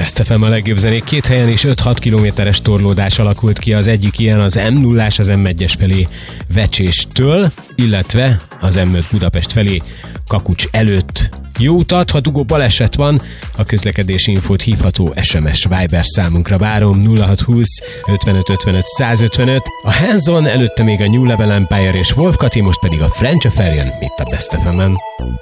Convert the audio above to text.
Best FM a legjobb zenék. 2 helyen is 5-6 kilométeres torlódás alakult ki. Az egyik ilyen az M0-ás az M1-es felé Vecséstől, illetve az M5 Budapest felé Kakucs előtt. Jó utat, ha dugó baleset van, a közlekedési infót hívható SMS Viber számunkra várom 0620 55 55 155. A Hands-On, előtte még a New Level Empire és Wolf Kati, most pedig a French Affair jön itt a Best FM-en.